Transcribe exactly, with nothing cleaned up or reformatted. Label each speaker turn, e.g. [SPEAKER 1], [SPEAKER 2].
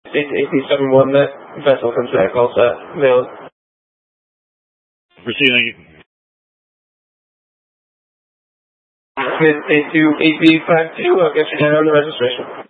[SPEAKER 1] A P seven one, that vessel comes back all set. Mailed.
[SPEAKER 2] Proceeding.
[SPEAKER 1] A two A P five two, I'll get you down on the registration.